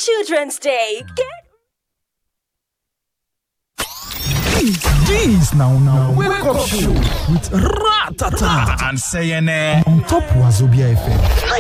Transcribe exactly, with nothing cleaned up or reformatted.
Children's Day. Get This now now wake up show with Ratata and Sayene on top Wazobia F M.